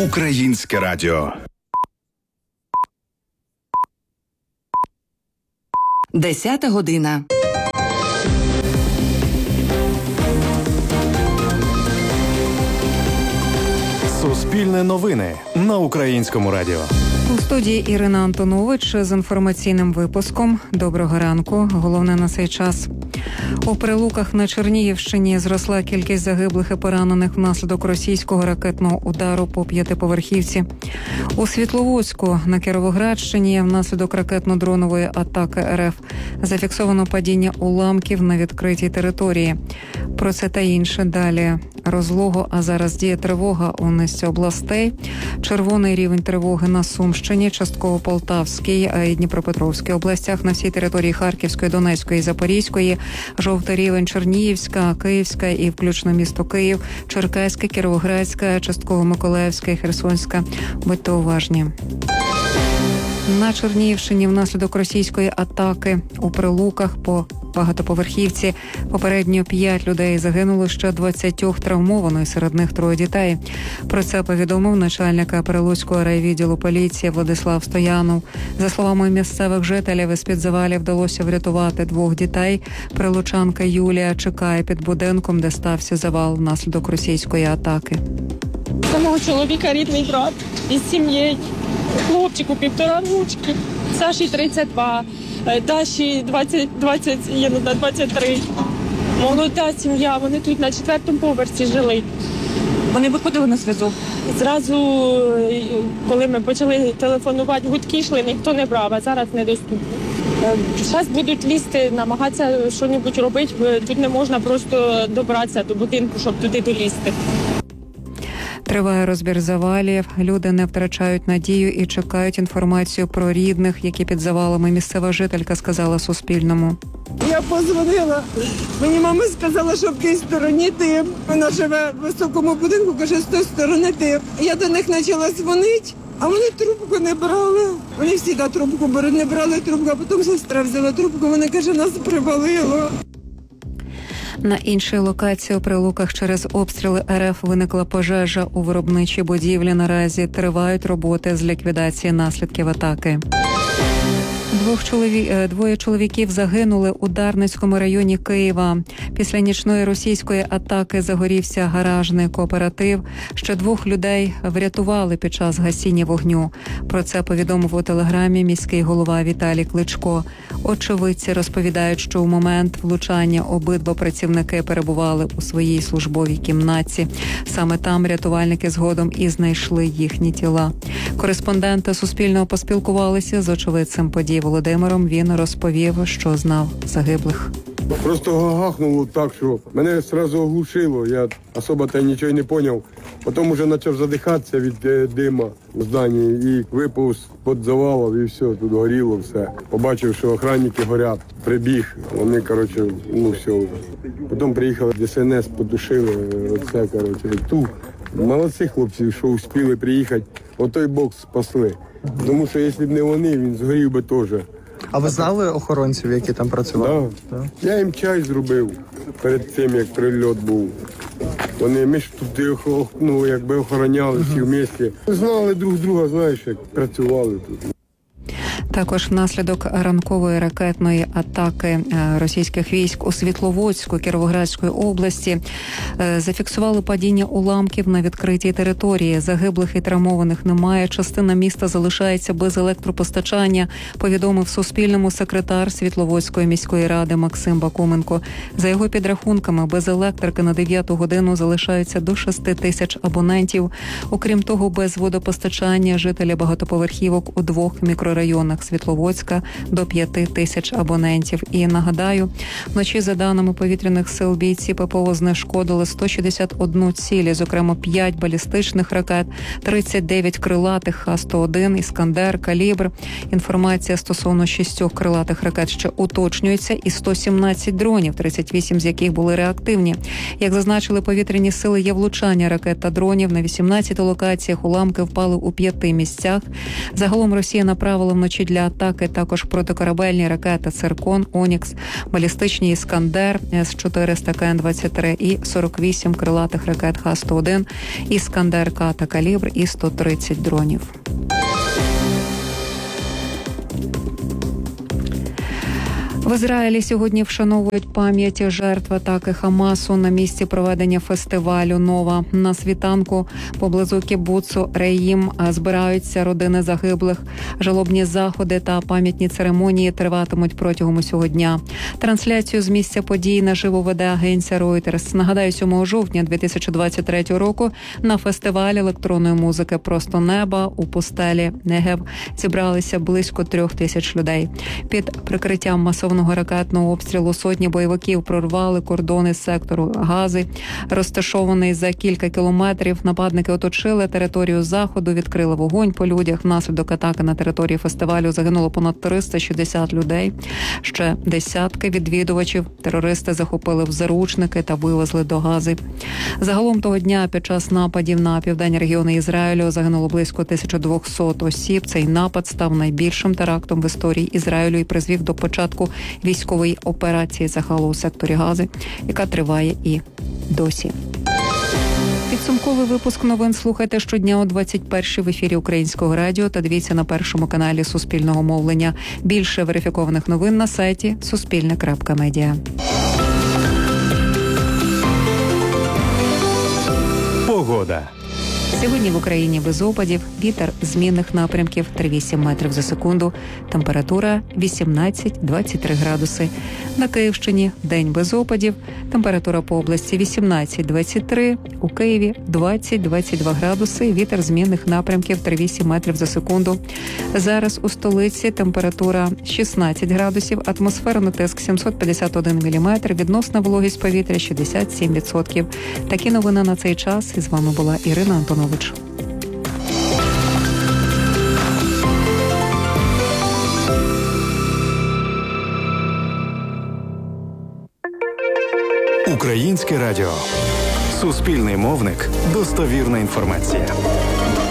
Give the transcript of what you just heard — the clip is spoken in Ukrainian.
Українське радіо. 10 година. Суспільне новини на Українському радіо. У студії Ірина Антонович з інформаційним випуском. Доброго ранку. Головне на цей час. У Прилуках на Чернігівщині зросла кількість загиблих і поранених внаслідок російського ракетного удару по п'ятиповерхівці. У Світловодську на Кіровоградщині внаслідок ракетно-дронової атаки РФ зафіксовано падіння уламків на відкритій території. Про це та інше далі. Розлого, а зараз діє тривога у низці областей. Червоний рівень тривоги на Сумщині, частково Полтавській і Дніпропетровській областях, на всій території Харківської, Донецької і Запорізької. Жовтий рівень Чернігівська, Київська і включно місто Київ, Черкаська, Кіровоградська, частково Миколаївська і Херсонська. Будьте уважні. На Чернігівщині внаслідок російської атаки у Прилуках по багатоповерхівці попередньо 5 людей загинуло, ще 20 травмовано, і серед них 3 дітей. Про це повідомив начальник Прилуцького райвідділу поліції Владислав Стоянов. За словами місцевих жителів, із-під завалів вдалося врятувати 2 дітей. Прилучанка Юлія чекає під будинком, де стався завал внаслідок російської атаки. Це мого чоловіка рідний брат із сім'єю. Хлопчику 1,5 рочки, Саші 32, Даші 23. Молода сім'я, вони тут на 4-му поверсі жили. Вони виходили на зв'язок? Зразу, коли ми почали телефонувати, гудки йшли, ніхто не брав, а зараз недоступно. Зараз будуть лізти, намагатися щось робити, тут не можна просто добратися до будинку, щоб туди долізти. Триває розбір завалів. Люди не втрачають надію і чекають інформацію про рідних, які під завалами. Місцева жителька сказала Суспільному. Я подзвонила. Мені мама сказала, що в тій стороні тим. Вона живе в високому будинку, каже, з тої сторони тим. Я до них почала дзвонити, а вони трубку не брали. Вони всі трубку беруть, не брали трубку, а потім сестра взяла трубку, вона каже, нас привалило. На іншій локації у Прилуках через обстріли РФ виникла пожежа у виробничій будівлі. Наразі тривають роботи з ліквідації наслідків атаки. 2 чоловіків загинули у Дарницькому районі Києва. Після нічної російської атаки загорівся гаражний кооператив. Ще 2 людей врятували під час гасіння вогню. Про це повідомив у телеграмі міський голова Віталій Кличко. Очевидці розповідають, що у момент влучання обидва працівники перебували у своїй службовій кімнаті. Саме там рятувальники згодом і знайшли їхні тіла. Кореспонденти Суспільного поспілкувалися з очевидцем подій Володимиром. Він розповів, що знав загиблих. Просто гахнуло так, що мене одразу оглушило. Я особо нічого не зрозумів. Потім вже почав задихатися від дима в зданні і виповз під завалом, і все, тут горіло все. Побачив, що охранники горять, прибіг, вони, все. Потім приїхали ДСНС, потушили, ту. Молодці хлопці, що встигли приїхати, отой бокс спасли. Тому що, якщо б не вони, він згорів би теж. А ви знали охоронців, які там працювали? Так. Я їм чай зробив перед тим, як прильот був. Ми ж тут охороняли всі в місті. Знали друг друга, знаєш, як працювали тут. Також внаслідок ранкової ракетної атаки російських військ у Світловодську Кіровоградської області зафіксували падіння уламків на відкритій території. Загиблих і травмованих немає. Частина міста залишається без електропостачання, повідомив Суспільному секретар Світловодської міської ради Максим Бакуменко. За його підрахунками, без електрики на 9-ту годину залишаються до 6 тисяч абонентів. Окрім того, без водопостачання жителі багатоповерхівок у 2 мікрорайонах Світловодська до 5 тисяч абонентів. І нагадаю, вночі, за даними повітряних сил, бійці ППО знешкодили 161 цілі, зокрема 5 балістичних ракет, 39 крилатих Х-101, Іскандер, Калібр. Інформація стосовно 6 крилатих ракет ще уточнюється, і 117 дронів, 38 з яких були реактивні. Як зазначили повітряні сили, є влучання ракет та дронів на 18 локаціях, уламки впали у 5 місцях. Загалом Росія направила вночі для для атаки також протикорабельні ракети «Циркон», «Онікс», балістичні «Іскандер», С-400 КН-23 і 48 крилатих ракет Х-101, «Іскандер-К» та «Калібр» і 130 дронів. В Ізраїлі сьогодні вшановують пам'ять жертв атаки Хамасу на місці проведення фестивалю «Нова». На світанку поблизу кібуцу Реїм збираються родини загиблих. Жалобні заходи та пам'ятні церемонії триватимуть протягом усього дня. Трансляцію з місця подій наживо веде агенція Reuters. Нагадаю, 7 жовтня 2023 року на фестивалі електронної музики «Просто неба» у пустелі Негев зібралися близько 3000 людей. Під прикриттям масового ракетного обстрілу сотні бойовиків прорвали кордони сектору Гази. Розташований за кілька кілометрів, нападники оточили територію заходу, відкрили вогонь по людях. Внаслідок атаки на території фестивалю загинуло понад 360 людей. Ще десятки відвідувачів терористи захопили в заручники та вивезли до Гази. Загалом того дня під час нападів на південні регіони Ізраїлю загинуло близько 1200 осіб. Цей напад став найбільшим терактом в історії Ізраїлю і призвів до початку військової операції Захалу у секторі Гази, яка триває і досі. Підсумковий випуск новин слухайте щодня о 21-й в ефірі Українського радіо та дивіться на першому каналі Суспільного мовлення. Більше верифікованих новин на сайті Суспільне.Медіа. Погода. Сьогодні в Україні без опадів, вітер змінних напрямків 3-8 метрів за секунду, температура 18-23 градуси. На Київщині день без опадів, температура по області 18-23, у Києві 20-22 градуси, вітер змінних напрямків 3-8 метрів за секунду. Зараз у столиці температура 16 градусів, атмосферний тиск 751 міліметр, відносна вологість повітря 67%. Такі новини на цей час. І з вами була Ірина Антонович. Українське радіо. Суспільний мовник. Достовірна інформація.